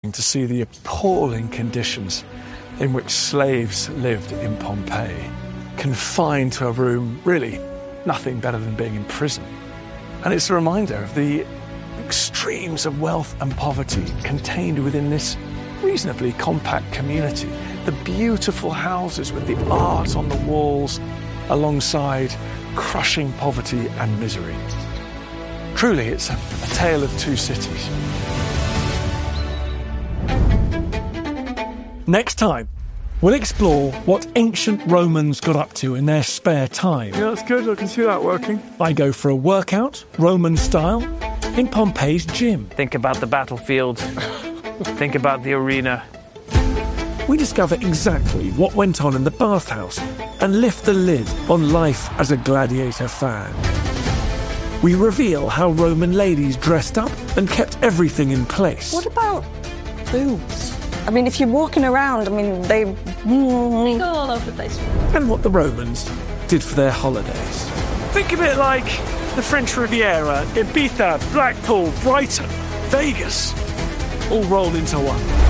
to see the appalling conditions in which slaves lived in Pompeii, confined to a room, really nothing better than being in prison. And it's a reminder of the extremes of wealth and poverty contained within this reasonably compact community. The beautiful houses with the art on the walls alongside crushing poverty and misery. Truly, it's a tale of two cities. Next time, we'll explore what ancient Romans got up to in their spare time. Yeah, that's good. I can see that working. I go for a workout, Roman style, in Pompeii's gym. Think about the battlefield. Think about the arena. We discover exactly what went on in the bathhouse and lift the lid on life as a gladiator fan. We reveal how Roman ladies dressed up and kept everything in place. What about boobs? I mean, if you're walking around, I mean, they go all over the place. And what the Romans did for their holidays. Think of it like the French Riviera, Ibiza, Blackpool, Brighton, Vegas, all rolled into one.